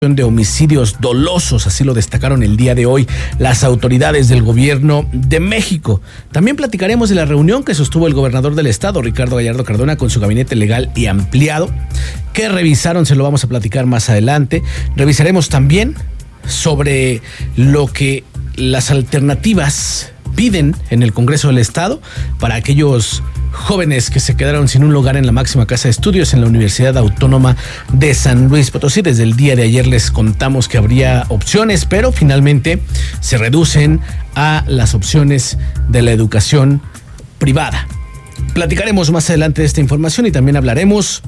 De homicidios dolosos, así lo destacaron el día de hoy las autoridades del gobierno de México. También platicaremos de la reunión que sostuvo el gobernador del estado, Ricardo Gallardo Cardona, con su gabinete legal y ampliado. ¿Qué revisaron? Se lo vamos a platicar más adelante. Revisaremos también sobre lo que las alternativas piden en el Congreso del Estado para aquellos jóvenes que se quedaron sin un lugar en la máxima casa de estudios en la Universidad Autónoma de San Luis Potosí. Desde el día de ayer les contamos que habría opciones, pero finalmente se reducen a las opciones de la educación privada. Platicaremos más adelante de esta información y también hablaremos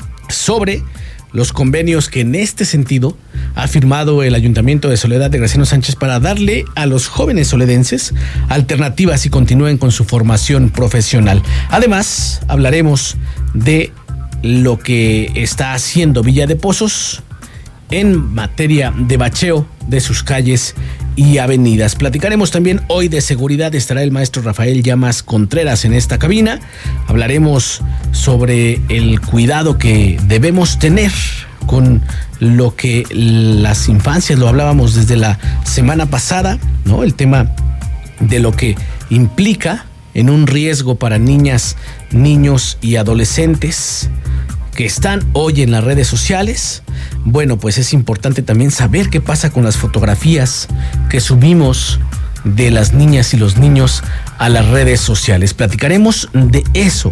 sobre los convenios que en este sentido ha firmado el Ayuntamiento de Soledad de Graciano Sánchez para darle a los jóvenes soledenses alternativas y continúen con su formación profesional. Además, hablaremos de lo que está haciendo Villa de Pozos en materia de bacheo de sus calles y avenidas. Platicaremos también hoy de seguridad. Estará el maestro Rafael Llamas Contreras en esta cabina. Hablaremos sobre el cuidado que debemos tener con lo que las infancias, lo hablábamos desde la semana pasada, ¿no? El tema de lo que implica en un riesgo para niñas, niños y adolescentes que están hoy en las redes sociales. Bueno, pues es importante también saber qué pasa con las fotografías que subimos de las niñas y los niños a las redes sociales. Platicaremos de eso.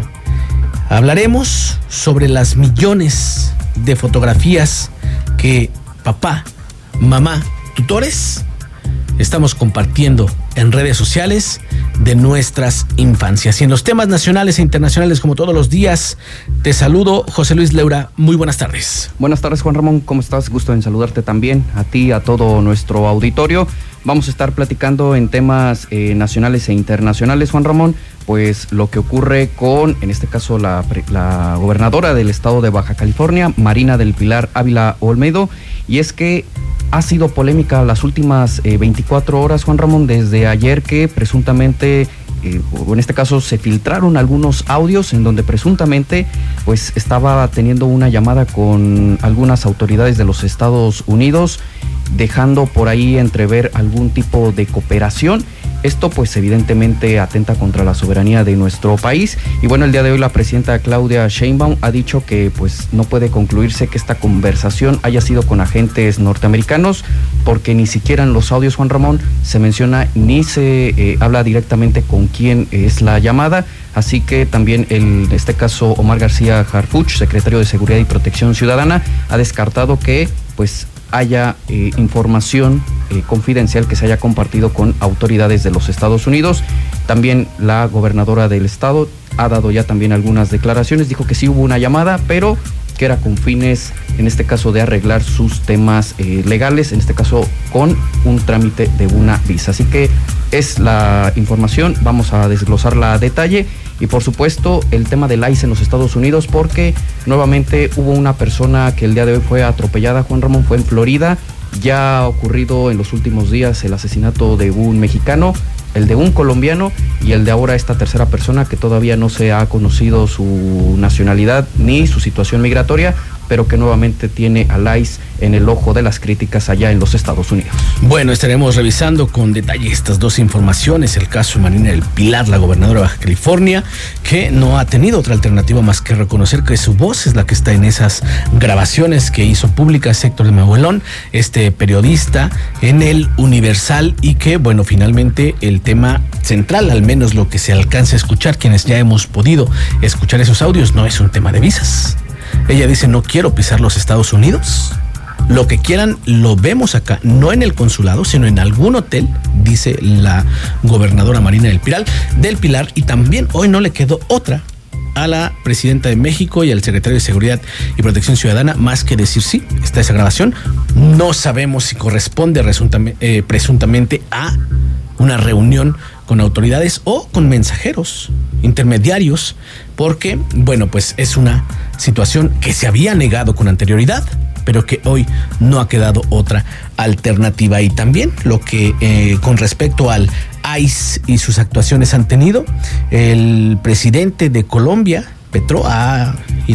Hablaremos sobre las millones de fotografías que papá, mamá, tutores estamos compartiendo en redes sociales de nuestras infancias. Y en los temas nacionales e internacionales, como todos los días, te saludo, José Luis Leura. Muy buenas tardes. Buenas tardes, Juan Ramón. ¿Cómo estás? Gusto en saludarte también, a ti, a todo nuestro auditorio. Vamos a estar platicando en temas nacionales e internacionales, Juan Ramón, pues lo que ocurre con, en este caso, la gobernadora del estado de Baja California, Marina del Pilar Ávila Olmedo, y es que ha sido polémica las últimas 24 horas, Juan Ramón, desde ayer que presuntamente, o en este caso se filtraron algunos audios en donde presuntamente pues estaba teniendo una llamada con algunas autoridades de los Estados Unidos, dejando por ahí entrever algún tipo de cooperación. Esto pues evidentemente atenta contra la soberanía de nuestro país. Y bueno, el día de hoy la presidenta Claudia Sheinbaum ha dicho que pues no puede concluirse que esta conversación haya sido con agentes norteamericanos, porque ni siquiera en los audios, Juan Ramón, se menciona ni se habla directamente con quién es la llamada. Así que también en este caso Omar García Harfuch, secretario de Seguridad y Protección Ciudadana, ha descartado que pues haya información confidencial que se haya compartido con autoridades de los Estados Unidos. También la gobernadora del estado ha dado ya también algunas declaraciones, dijo que sí hubo una llamada, pero que era con fines, en este caso, de arreglar sus temas legales, en este caso con un trámite de una visa. Así que es la información, vamos a desglosarla a detalle. Y por supuesto el tema del ICE en los Estados Unidos, porque nuevamente hubo una persona que el día de hoy fue atropellada, Juan Ramón, fue en Florida. Ya ha ocurrido en los últimos días el asesinato de un mexicano, el de un colombiano y el de ahora esta tercera persona que todavía no se ha conocido su nacionalidad ni su situación migratoria, pero que nuevamente tiene al ICE en el ojo de las críticas allá en los Estados Unidos. Bueno, estaremos revisando con detalle estas dos informaciones, el caso de Marina del Pilar, la gobernadora de Baja California, que no ha tenido otra alternativa más que reconocer que su voz es la que está en esas grabaciones que hizo públicas Héctor de Maguelón, este periodista en el Universal, y que, bueno, finalmente el tema central, al menos lo que se alcanza a escuchar, quienes ya hemos podido escuchar esos audios, no es un tema de visas. Ella dice: no quiero pisar los Estados Unidos. Lo que quieran lo vemos acá, no en el consulado, sino en algún hotel, dice la gobernadora Marina del Pilar. Y también hoy no le quedó otra a la presidenta de México y al secretario de Seguridad y Protección Ciudadana más que decir sí, está esa grabación. No sabemos si corresponde presuntamente a una reunión con autoridades o con mensajeros intermediarios, porque, bueno, pues es una situación que se había negado con anterioridad, pero que hoy no ha quedado otra alternativa. Y también lo que con respecto al ICE y sus actuaciones han tenido, el presidente de Colombia, Petro ha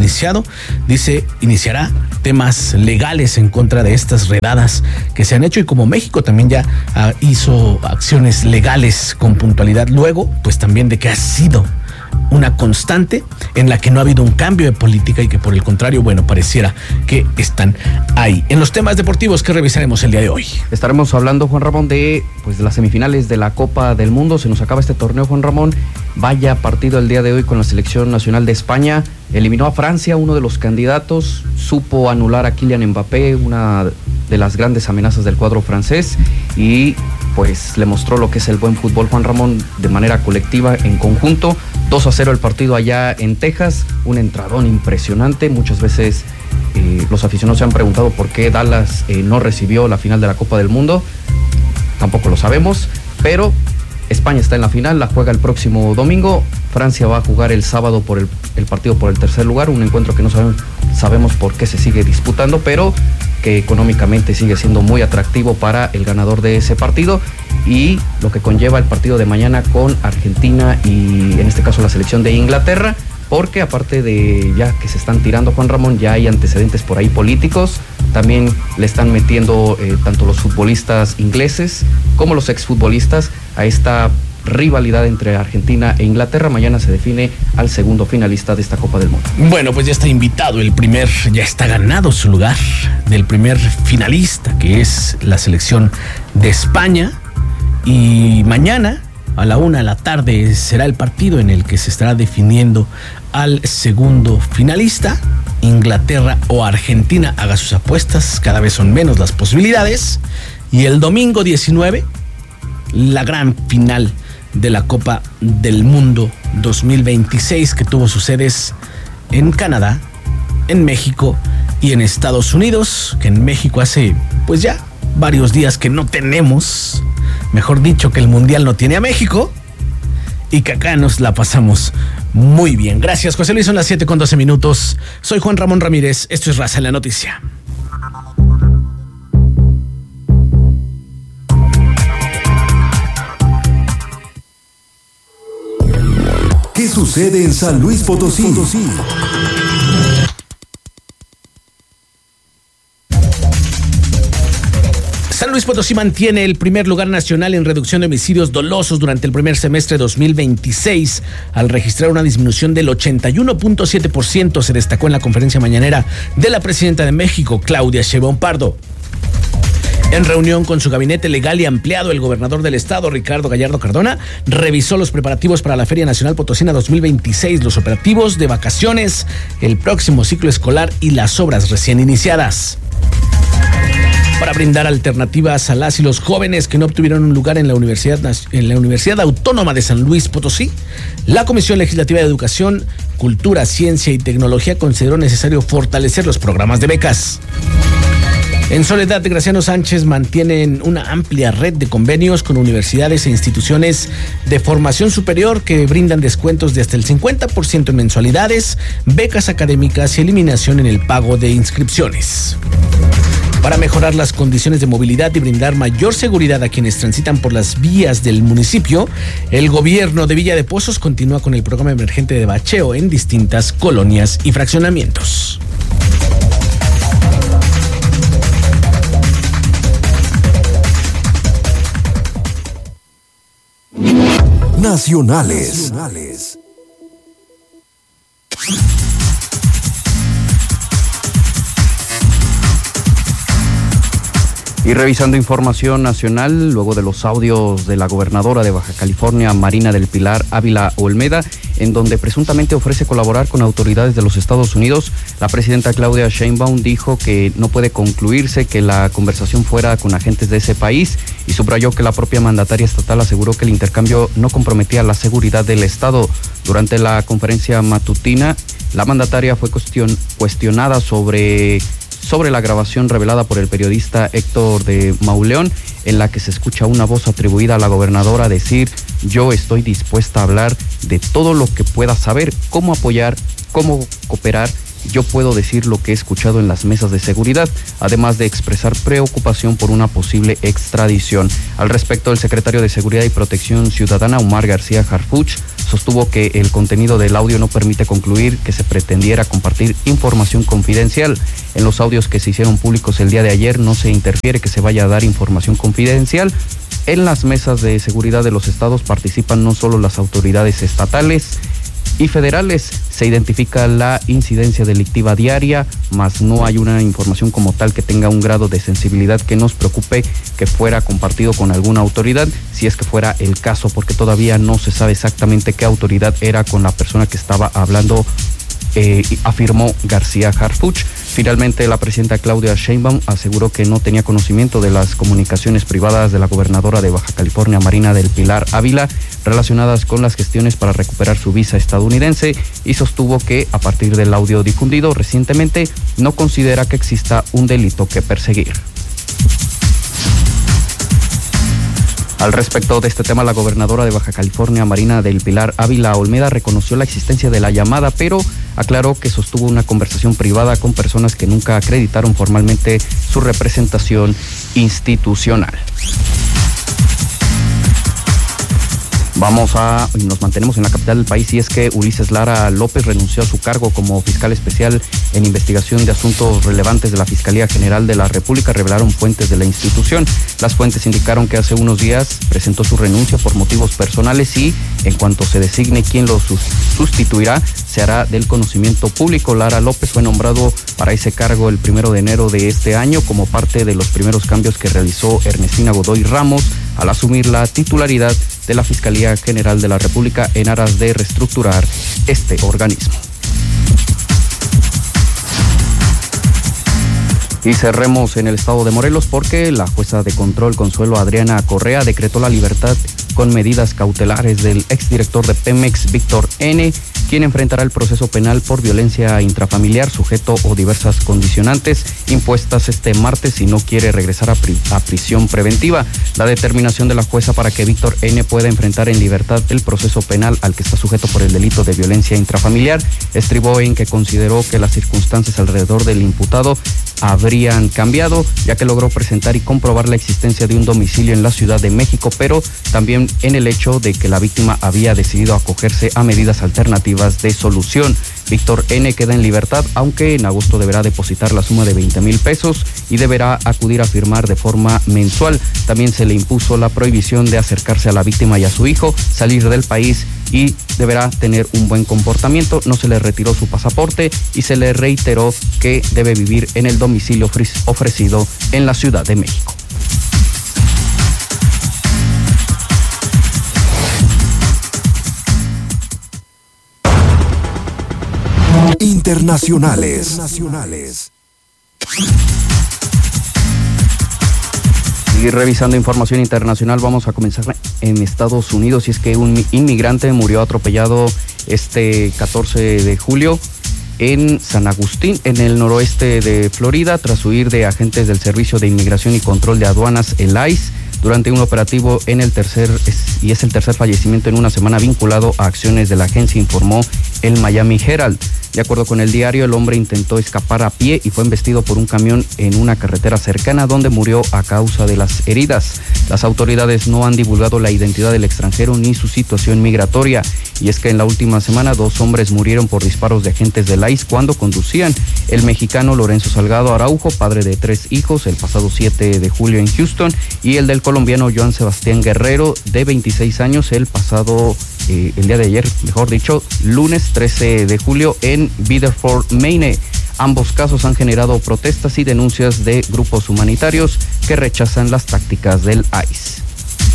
iniciará temas legales en contra de estas redadas que se han hecho, y como México también ya hizo acciones legales con puntualidad luego, pues también de que ha sido una constante en la que no ha habido un cambio de política y que por el contrario, bueno, pareciera que están ahí. En los temas deportivos que revisaremos el día de hoy, estaremos hablando, Juan Ramón, de las semifinales de la Copa del Mundo. Se nos acaba este torneo, Juan Ramón. Vaya partido el día de hoy con la selección nacional de España. Eliminó a Francia, uno de los candidatos, supo anular a Kylian Mbappé, una de las grandes amenazas del cuadro francés, y pues le mostró lo que es el buen fútbol, Juan Ramón, de manera colectiva, en conjunto. 2-0 el partido allá en Texas, un entradón impresionante. Muchas veces los aficionados se han preguntado por qué Dallas no recibió la final de la Copa del Mundo. Tampoco lo sabemos, pero España está en la final, la juega el próximo domingo. Francia va a jugar el sábado por el partido por el tercer lugar, un encuentro que no sabemos por qué se sigue disputando, pero que económicamente sigue siendo muy atractivo para el ganador de ese partido, y lo que conlleva el partido de mañana con Argentina y en este caso la selección de Inglaterra, porque aparte de ya que se están tirando, Juan Ramón, ya hay antecedentes por ahí políticos. También le están metiendo tanto los futbolistas ingleses como los exfutbolistas a esta rivalidad entre Argentina e Inglaterra. Mañana se define al segundo finalista de esta Copa del Mundo. Bueno, pues ya está invitado ya está ganado su lugar del primer finalista, que es la selección de España, y mañana a la 1:00 p.m. será el partido en el que se estará definiendo al segundo finalista. Inglaterra o Argentina, haga sus apuestas, cada vez son menos las posibilidades. Y el domingo 19, la gran final de la Copa del Mundo 2026, que tuvo sus sedes en Canadá, en México y en Estados Unidos, que en México hace pues ya varios días que no tenemos, mejor dicho, que el Mundial no tiene a México, y que acá nos la pasamos muy bien. Gracias, José Luis. Son las 7:12. Soy Juan Ramón Ramírez. Esto es Raza en la Noticia. ¿Qué sucede en San Luis Potosí? San Luis Potosí mantiene el primer lugar nacional en reducción de homicidios dolosos durante el primer semestre de 2026, al registrar una disminución del 81.7%, se destacó en la conferencia mañanera de la presidenta de México, Claudia Sheinbaum Pardo. En reunión con su gabinete legal y ampliado, el gobernador del estado, Ricardo Gallardo Cardona, revisó los preparativos para la Feria Nacional Potosina 2026, los operativos de vacaciones, el próximo ciclo escolar y las obras recién iniciadas. Para brindar alternativas a las y los jóvenes que no obtuvieron un lugar en la Universidad Autónoma de San Luis Potosí, la Comisión Legislativa de Educación, Cultura, Ciencia y Tecnología consideró necesario fortalecer los programas de becas. En Soledad de Graciano Sánchez mantienen una amplia red de convenios con universidades e instituciones de formación superior que brindan descuentos de hasta el 50% en mensualidades, becas académicas y eliminación en el pago de inscripciones. Para mejorar las condiciones de movilidad y brindar mayor seguridad a quienes transitan por las vías del municipio, el gobierno de Villa de Pozos continúa con el programa emergente de bacheo en distintas colonias y fraccionamientos. Nacionales. Y revisando información nacional, luego de los audios de la gobernadora de Baja California, Marina del Pilar Ávila Olmeda, en donde presuntamente ofrece colaborar con autoridades de los Estados Unidos, la presidenta Claudia Sheinbaum dijo que no puede concluirse que la conversación fuera con agentes de ese país, y subrayó que la propia mandataria estatal aseguró que el intercambio no comprometía la seguridad del Estado. Durante la conferencia matutina, la mandataria fue cuestionada sobre la grabación revelada por el periodista Héctor de Mauleón, en la que se escucha una voz atribuida a la gobernadora decir: yo estoy dispuesta a hablar de todo lo que pueda saber, cómo apoyar, cómo cooperar yo puedo decir lo que he escuchado en las mesas de seguridad, además de expresar preocupación por una posible extradición. Al respecto, el secretario de Seguridad y Protección Ciudadana, Omar García Harfuch, sostuvo que el contenido del audio no permite concluir que se pretendiera compartir información confidencial. En los audios que se hicieron públicos el día de ayer no se interfiere que se vaya a dar información confidencial. En las mesas de seguridad de los estados participan no solo las autoridades estatales y federales. Se identifica la incidencia delictiva diaria, mas no hay una información como tal que tenga un grado de sensibilidad que nos preocupe que fuera compartido con alguna autoridad, si es que fuera el caso, porque todavía no se sabe exactamente qué autoridad era con la persona que estaba hablando, afirmó García Harfuch. Finalmente, la presidenta Claudia Sheinbaum aseguró que no tenía conocimiento de las comunicaciones privadas de la gobernadora de Baja California, Marina del Pilar Ávila, relacionadas con las gestiones para recuperar su visa estadounidense, y sostuvo que, a partir del audio difundido recientemente, no considera que exista un delito que perseguir. Al respecto de este tema, la gobernadora de Baja California, Marina del Pilar Ávila Olmeda, reconoció la existencia de la llamada, pero aclaró que sostuvo una conversación privada con personas que nunca acreditaron formalmente su representación institucional. Nos mantenemos en la capital del país, y es que Ulises Lara López renunció a su cargo como fiscal especial en investigación de asuntos relevantes de la Fiscalía General de la República, revelaron fuentes de la institución. Las fuentes indicaron que hace unos días presentó su renuncia por motivos personales y, en cuanto se designe quién lo sustituirá, se hará del conocimiento público. Lara López fue nombrado para ese cargo el 1 de enero de este año como parte de los primeros cambios que realizó Ernestina Godoy Ramos al asumir la titularidad de la Fiscalía General de la República en aras de reestructurar este organismo. Y cerremos en el estado de Morelos, porque la jueza de control Consuelo Adriana Correa decretó la libertad con medidas cautelares del exdirector de Pemex, Víctor N., quien enfrentará el proceso penal por violencia intrafamiliar, sujeto o diversas condicionantes impuestas este martes si no quiere regresar a prisión preventiva. La determinación de la jueza para que Víctor N. pueda enfrentar en libertad el proceso penal al que está sujeto por el delito de violencia intrafamiliar estribó en que consideró que las circunstancias alrededor del imputado habrían cambiado, ya que logró presentar y comprobar la existencia de un domicilio en la Ciudad de México, pero también en el hecho de que la víctima había decidido acogerse a medidas alternativas de solución. Víctor N. queda en libertad, aunque en agosto deberá depositar la suma de 20,000 pesos y deberá acudir a firmar de forma mensual. También se le impuso la prohibición de acercarse a la víctima y a su hijo, salir del país, y deberá tener un buen comportamiento. No se le retiró su pasaporte y se le reiteró que debe vivir en el domicilio ofrecido en la Ciudad de México. Internacionales. Y revisando información internacional, vamos a comenzar en Estados Unidos, y es que un inmigrante murió atropellado este 14 de julio en San Agustín, en el noroeste de Florida, tras huir de agentes del Servicio de Inmigración y Control de Aduanas, el ICE, durante un operativo es el tercer fallecimiento en una semana vinculado a acciones de la agencia, informó el Miami Herald. De acuerdo con el diario, el hombre intentó escapar a pie y fue embestido por un camión en una carretera cercana, donde murió a causa de las heridas. Las autoridades no han divulgado la identidad del extranjero ni su situación migratoria, y es que en la última semana 2 hombres murieron por disparos de agentes del ICE cuando conducían. El mexicano Lorenzo Salgado Araujo, padre de 3 hijos, el pasado 7 de julio en Houston, y el del colombiano Joan Sebastián Guerrero, de 26 años, el día de ayer, lunes 13 de julio, en Biddeford, Maine. Ambos casos han generado protestas y denuncias de grupos humanitarios que rechazan las tácticas del ICE.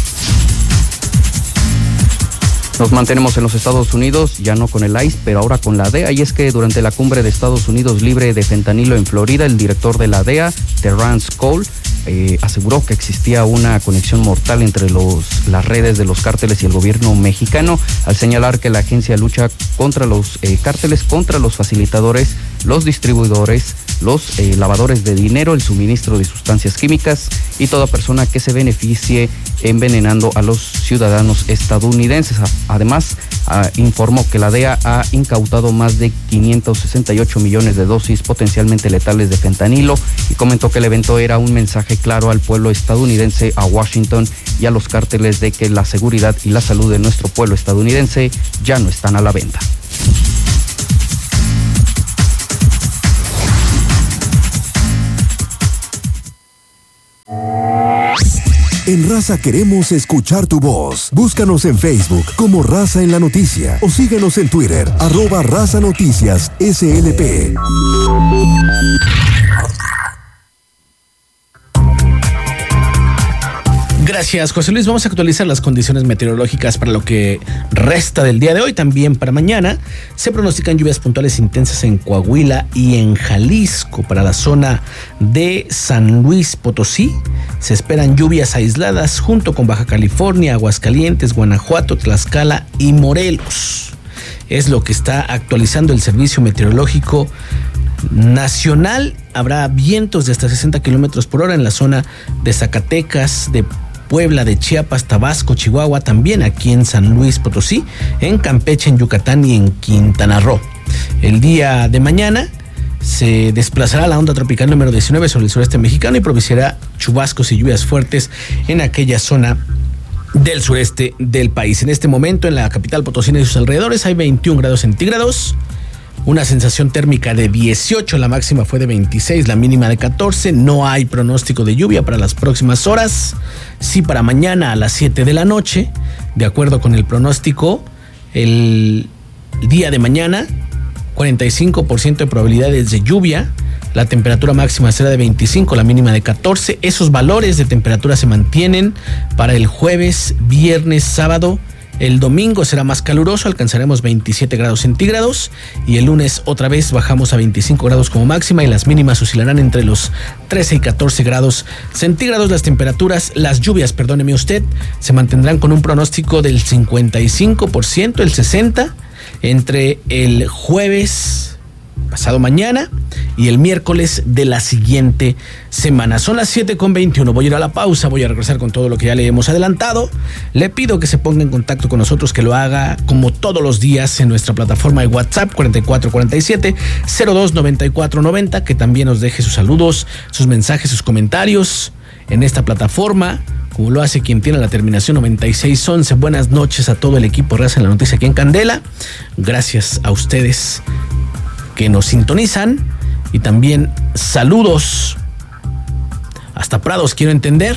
Nos mantenemos en los Estados Unidos, ya no con el ICE, pero ahora con la DEA, y es que durante la cumbre de Estados Unidos libre de fentanilo en Florida, el director de la DEA, Terrence Cole, aseguró que existía una conexión mortal entre las redes de los cárteles y el gobierno mexicano, al señalar que la agencia lucha contra los cárteles, contra los facilitadores, los distribuidores, los lavadores de dinero, el suministro de sustancias químicas y toda persona que se beneficie envenenando a los ciudadanos estadounidenses. Además, informó que la DEA ha incautado más de 568 millones de dosis potencialmente letales de fentanilo y comentó que el evento era un mensaje claro al pueblo estadounidense, a Washington y a los cárteles de que la seguridad y la salud de nuestro pueblo estadounidense ya no están a la venta. En Raza queremos escuchar tu voz. Búscanos en Facebook como Raza en la Noticia o síguenos en Twitter, @Raza Noticias SLP. Gracias, José Luis. Vamos a actualizar las condiciones meteorológicas para lo que resta del día de hoy. También para mañana se pronostican lluvias puntuales intensas en Coahuila y en Jalisco. Para la zona de San Luis Potosí se esperan lluvias aisladas junto con Baja California, Aguascalientes, Guanajuato, Tlaxcala y Morelos. Es lo que está actualizando el Servicio Meteorológico Nacional. Habrá vientos de hasta 60 kilómetros por hora en la zona de Zacatecas, de Puebla, de Chiapas, Tabasco, Chihuahua, también aquí en San Luis Potosí, en Campeche, en Yucatán y en Quintana Roo. El día de mañana se desplazará la onda tropical número 19 sobre el sureste mexicano y propiciará chubascos y lluvias fuertes en aquella zona del sureste del país. En este momento en la capital potosina y sus alrededores hay 21 grados centígrados, una sensación térmica de 18, la máxima fue de 26, la mínima de 14, no hay pronóstico de lluvia para las próximas horas, sí para mañana a las 7 de la noche, de acuerdo con el pronóstico, el día de mañana, 45% de probabilidades de lluvia, la temperatura máxima será de 25, la mínima de 14, esos valores de temperatura se mantienen para el jueves, viernes, sábado. El domingo será más caluroso, alcanzaremos 27 grados centígrados y el lunes otra vez bajamos a 25 grados como máxima y las mínimas oscilarán entre los 13 y 14 grados centígrados. Las temperaturas, las lluvias, perdóneme usted, se mantendrán con un pronóstico del 55%, el 60% entre el jueves pasado mañana y el miércoles de la siguiente semana. Son las 7:21, voy a ir a la pausa, voy a regresar con todo lo que ya le hemos adelantado. Le pido que se ponga en contacto con nosotros, que lo haga como todos los días en nuestra plataforma de WhatsApp 4447-029490, que también nos deje sus saludos, sus mensajes, sus comentarios en esta plataforma, como lo hace quien tiene la terminación 9611. Buenas noches a todo el equipo Raza en la Noticia aquí en Candela. Gracias a ustedes que nos sintonizan y también saludos hasta Prados, quiero entender,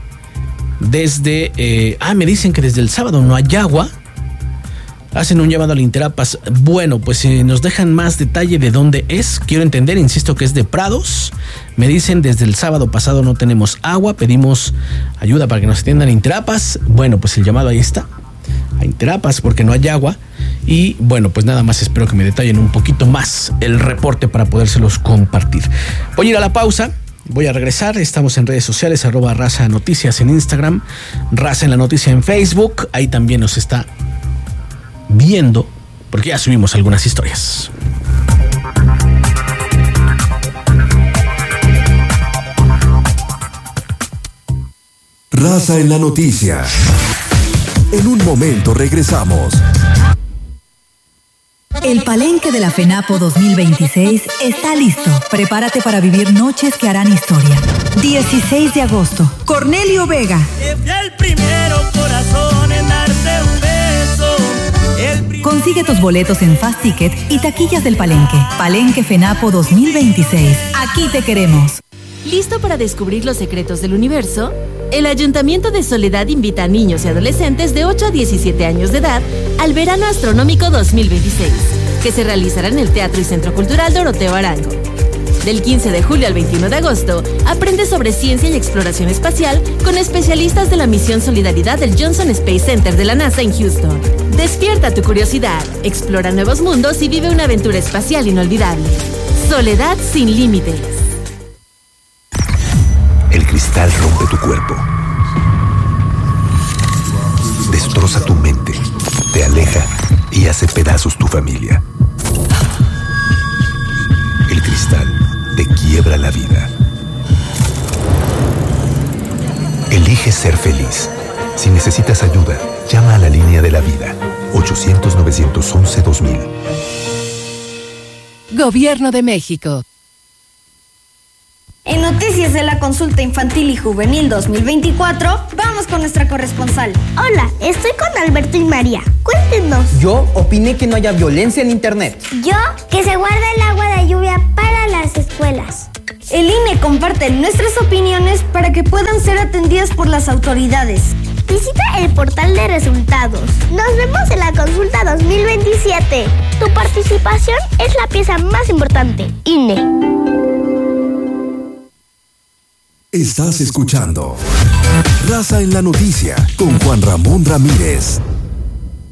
desde me dicen que desde el sábado no hay agua, hacen un llamado al Interapas. Bueno, pues si nos dejan más detalle de dónde es, quiero entender, insisto que es de Prados. Me dicen desde el sábado pasado no tenemos agua, pedimos ayuda para que nos atiendan Interapas. Bueno, pues el llamado ahí está, a Interapas, porque no hay agua. Y bueno, pues nada más espero que me detallen un poquito más el reporte para podérselos compartir. Voy a ir a la pausa, voy a regresar. Estamos en redes sociales, @Raza Noticias en Instagram, Raza en la Noticia en Facebook. Ahí también nos está viendo, porque ya subimos algunas historias. Raza en la Noticia. En un momento regresamos. El Palenque de la FENAPO 2026 está listo. Prepárate para vivir noches que harán historia. 16 de agosto, Cornelio Vega. El primero corazón en darte un beso. Consigue tus boletos en Fast Ticket y taquillas del Palenque. Palenque FENAPO 2026. Aquí te queremos. ¿Listo para descubrir los secretos del universo? El Ayuntamiento de Soledad invita a niños y adolescentes de 8 a 17 años de edad al Verano Astronómico 2026, que se realizará en el Teatro y Centro Cultural Doroteo Arango. Del 15 de julio al 21 de agosto, aprende sobre ciencia y exploración espacial con especialistas de la misión Solidaridad del Johnson Space Center de la NASA en Houston. Despierta tu curiosidad, explora nuevos mundos y vive una aventura espacial inolvidable. Soledad sin límites. El cristal rompe tu cuerpo, destroza tu mente, te aleja y hace pedazos tu familia. El cristal te quiebra la vida. Elige ser feliz. Si necesitas ayuda, llama a la línea de la vida. 800-911-2000. Gobierno de México. En Noticias de la Consulta Infantil y Juvenil 2024, vamos con nuestra corresponsal. Hola, estoy con Alberto y María. Cuéntenos. Yo opiné que no haya violencia en internet. Yo, que se guarde el agua de lluvia para las escuelas. El INE comparte nuestras opiniones para que puedan ser atendidas por las autoridades. Visita el portal de resultados. Nos vemos en la consulta 2027. Tu participación es la pieza más importante. INE. Estás escuchando Raza en la Noticia con Juan Ramón Ramírez.